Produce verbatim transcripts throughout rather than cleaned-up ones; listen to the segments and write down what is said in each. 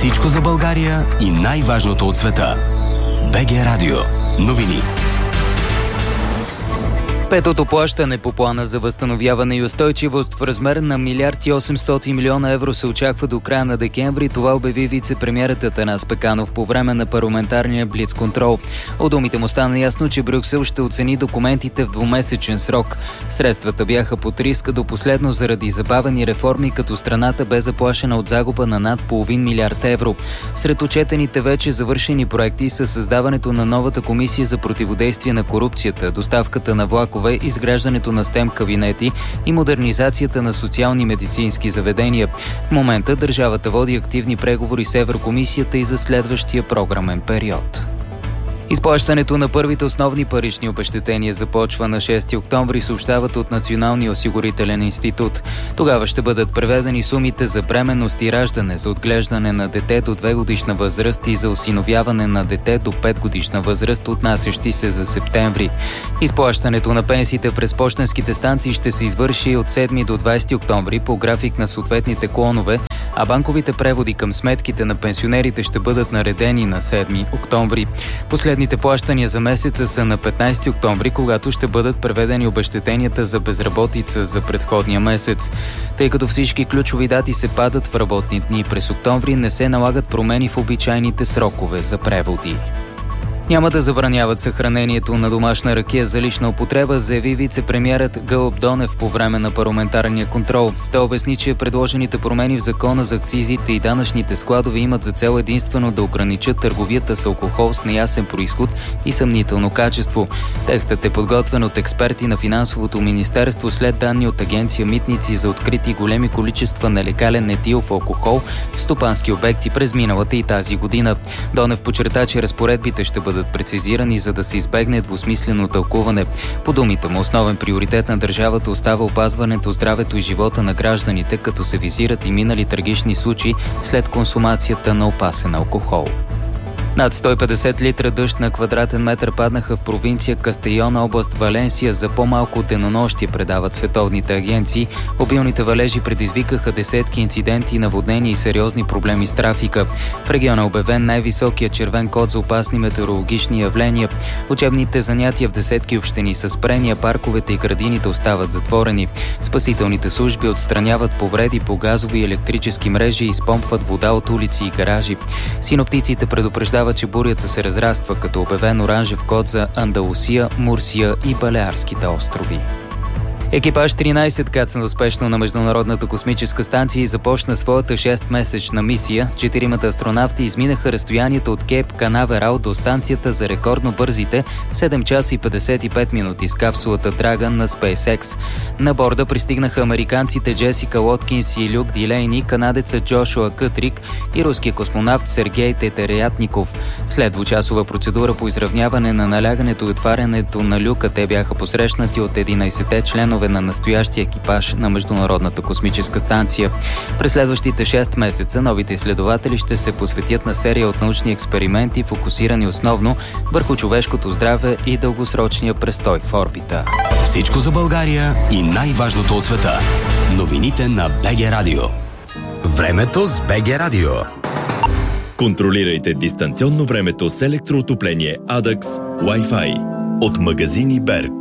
Всичко за България и най-важното от света. БГ Радио. Новини. Петото плащане по плана за възстановяване и устойчивост в размер на милиард и осемстотин милиона евро се очаква до края на декември. Това обяви вице-премиерът Атанас Пеканов по време на парламентарния блицконтрол. От думите му стана ясно, че Брюксел ще оцени документите в двумесечен срок. Средствата бяха под риск до последно заради забавени реформи, като страната бе заплашена от загуба на над половин милиард евро. Сред отчетените вече завършени проекти са създаването на новата комисия за противодействие на корупцията, доставката на влакове, изграждането на стем кабинети и модернизацията на социални медицински заведения. В момента държавата води активни преговори с Еврокомисията и за следващия програмен период. Изплащането на първите основни парични обезщетения започва на шести октомври, съобщават от Националния осигурителен институт. Тогава ще бъдат преведени сумите за бременност и раждане, за отглеждане на дете до две годишна възраст и за осиновяване на дете до пет годишна възраст, отнасящи се за септември. Изплащането на пенсиите през пощенските станции ще се извърши от седми до двадесети октомври по график на съответните клонове, а банковите преводи към сметките на пенсионерите ще бъдат наредени на седми октомври. Последните плащания за месеца са на петнадесети октомври, когато ще бъдат преведени обезщетенията за безработица за предходния месец. Тъй като всички ключови дати се падат в работни дни през октомври, не се налагат промени в обичайните срокове за преводи. Няма да забраняват съхранението на домашна ракия за лична употреба, заяви вице-премиерът Гълъб Донев по време на парламентарния контрол. Той обясни, че предложените промени в закона за акцизите и данъчните складове имат за цел единствено да ограничат търговията с алкохол с неясен произход и съмнително качество. Текстът е подготвен от експерти на Финансовото министерство след данни от агенция Митници за открити големи количества нелегален етилов алкохол в стопански обекти през миналата и тази година. Донев подчерта, че разпоредбите ще бъдат бъдат прецизирани, за да се избегне двусмислено тълкуване. По думите му, основен приоритет на държавата остава опазването здравето и живота на гражданите, като се визират и минали трагични случаи след консумацията на опасен алкохол. Над сто и петдесет литра дъжд на квадратен метър паднаха в провинция Кастейон, област Валенсия за по-малко от денонощие, предават световните агенции. Обилните валежи предизвикаха десетки инциденти, наводнения и сериозни проблеми с трафика. В региона е обявен най-високия червен код за опасни метеорологични явления. Учебните занятия в десетки общини са спрени, а парковете и градините остават затворени. Спасителните служби отстраняват повреди по газови и електрически мрежи и изпомпват вода от улици и гаражи. Синоптиците предупреждават, че бурята се разраства, като обявен оранжев код за Андалусия, Мурсия и Балеарските острови. Екипаж тринадесет кацна успешно на Международната космическа станция и започна своята шестмесечна мисия. Четиримата астронавти изминаха разстоянието от Кейп Канаверал до станцията за рекордно бързите седем часа и петдесет и пет минути с капсулата Dragon на SpaceX. На борда пристигнаха американците Джесика Лоткинс и Люк Дилейни, канадецът Джошуа Кътрик и руския космонавт Сергей Тетерятников. След двучасова процедура по изравняване на налягането и отварянето на люка, те бяха посрещнати от единадесетте членове на настоящия екипаж на Международната космическа станция. През следващите шест месеца новите изследователи ще се посветят на серия от научни експерименти, фокусирани основно върху човешкото здраве и дългосрочния престой в орбита. Всичко за България и най-важното от света. Новините на БГ Радио. Времето с БГ Радио. Контролирайте дистанционно времето с електроотопление Адакс Wi-Fi от магазини Берг.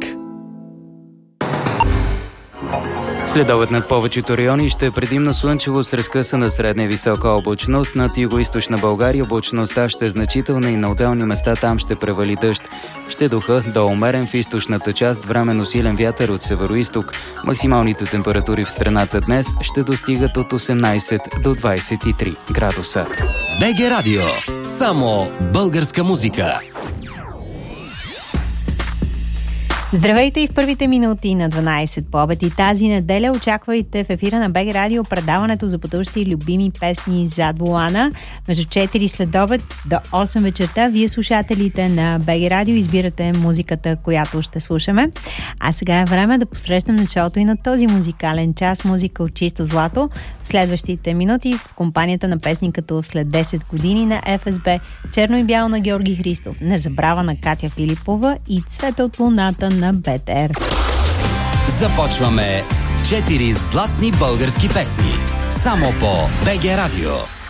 Следобед над повечето райони ще е предимно слънчево с разкъсана средна и висока облачност. Над югоизточна България облачността ще е значителна и на отделни места там ще превали дъжд. Ще духа до умерен в източната част, временно силен вятър от североизток. Максималните температури в страната днес ще достигат от осемнадесет до двадесет и три градуса. БГ Радио. Само българска музика. Здравейте и в първите минути на дванадесет по обед и тази неделя очаквайте в ефира на БГ Радио предаването за пътуващи любими песни зад волана. Между четири след обед до осем вечерта вие, слушателите на БГ Радио, избирате музиката, която ще слушаме. А сега е време да посрещнем началото и на този музикален час, музика от чисто злато. В следващите минути в компанията на песни като След десет години на Еф Ес Би, Черно и бяло на Георги Христов, Незабрава на Катя Филипова и Цвета от луната на Бе Те Ер. Започваме с четири златни български песни. Само по БГ Радио.